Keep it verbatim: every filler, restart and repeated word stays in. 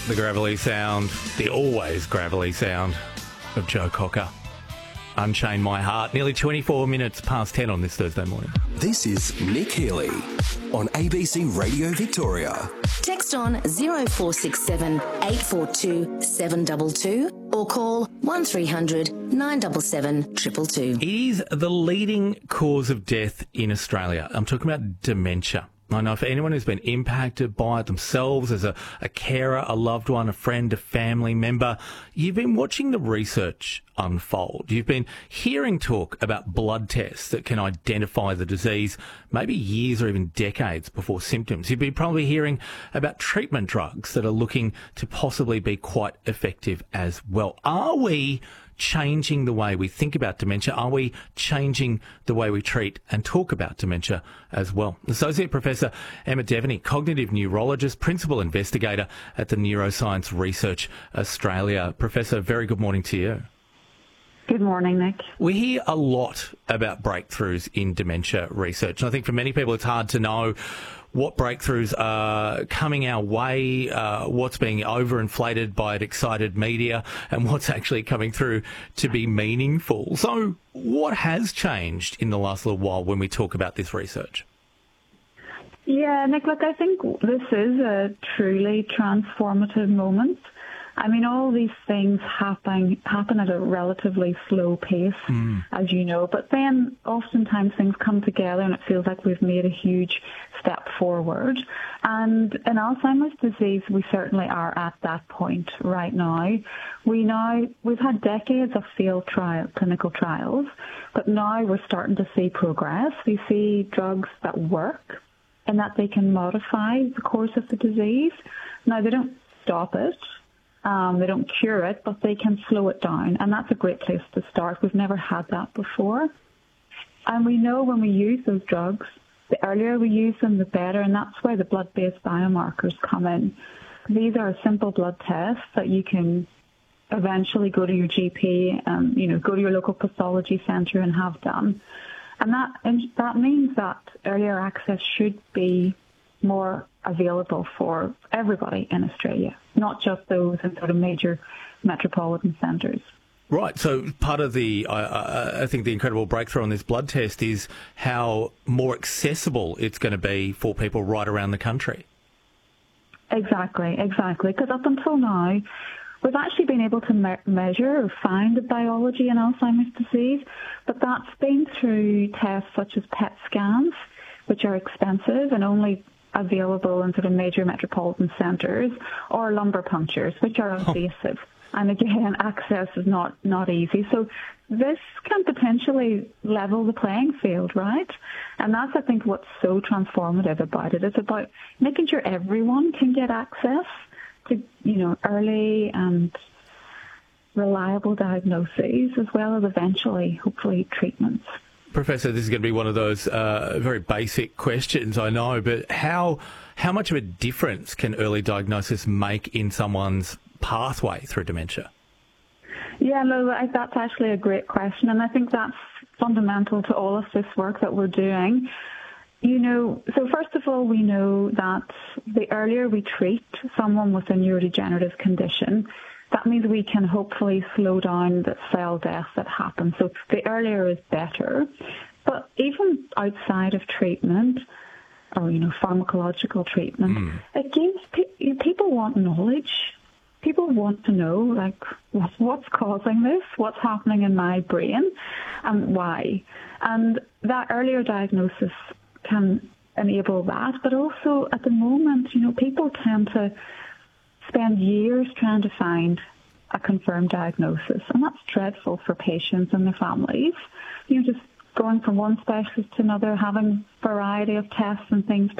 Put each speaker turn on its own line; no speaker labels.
The gravelly sound, the always gravelly sound of Joe Cocker. Unchain My Heart. Nearly twenty-four minutes past ten on this Thursday morning.
This is Nick Healy on A B C Radio Victoria.
Text on zero four six seven eight four two seven two two or call one three hundred nine seven seven two two two.
It is the leading cause of death in Australia. I'm talking about dementia. I know for anyone who's been impacted by it themselves as a, a carer, a loved one, a friend, a family member, you've been watching the research unfold. You've been hearing talk about blood tests that can identify the disease maybe years or even decades before symptoms. You've been probably hearing about treatment drugs that are looking to possibly be quite effective as well. Are we changing the way we think about dementia? Are we changing the way we treat and talk about dementia as well? Associate Professor Emma Devaney, cognitive neurologist, principal investigator at the Neuroscience Research Australia. Professor, very good morning to you.
Good morning, Nick.
We hear a lot about breakthroughs in dementia research, and I think for many people it's hard to know what breakthroughs are coming our way, uh, what's being overinflated by excited media, and what's actually coming through to be meaningful. So what has changed in the last little while when we talk about this research?
Yeah, Nick, look, I think this is a truly transformative moment. I mean, all these things happen happen at a relatively slow pace, mm. as you know, but then oftentimes things come together and it feels like we've made a huge step forward. And in Alzheimer's disease, we certainly are at that point right now. We now, we've had decades of failed trial, clinical trials, but now we're starting to see progress. We see drugs that work and that they can modify the course of the disease. Now, they don't stop it. Um, they don't cure it, but they can slow it down, and that's a great place to start. We've never had that before. And we know when we use those drugs, the earlier we use them, the better, and that's where the blood-based biomarkers come in. These are simple blood tests that you can eventually go to your G P and, you know, go to your local pathology centre and have done. And that, and that means that earlier access should be more available for everybody in Australia, not just those in sort of major metropolitan centres.
Right. So part of the, I, I think the incredible breakthrough on this blood test is how more accessible it's going to be for people right around the country.
Exactly, exactly. Because up until now, we've actually been able to me- measure or find the biology in Alzheimer's disease, but that's been through tests such as P E T scans, which are expensive and only available in sort of major metropolitan centres, or lumbar punctures, which are invasive. Oh. And again, access is not, not easy. So this can potentially level the playing field, right? And that's, I think, what's so transformative about it. It's about making sure everyone can get access to, you know, early and reliable diagnoses, as well as eventually, hopefully, treatments.
Professor, this is going to be one of those uh, very basic questions, I know, but how how much of a difference can early diagnosis make in someone's pathway through dementia?
Yeah, no, that's actually a great question, and I think that's fundamental to all of this work that we're doing. You know, so first of all, we know that the earlier we treat someone with a neurodegenerative condition, that means we can hopefully slow down the cell death that happens. So the earlier is better. But even outside of treatment, or, you know, pharmacological treatment, mm. it gives pe- people want knowledge. People want to know, like, what's causing this, what's happening in my brain, and why. And that earlier diagnosis can enable that. But also, at the moment, you know, people tend to spend years trying to find a confirmed diagnosis, and that's dreadful for patients and their families. You know, just going from one specialist to another, having a variety of tests and things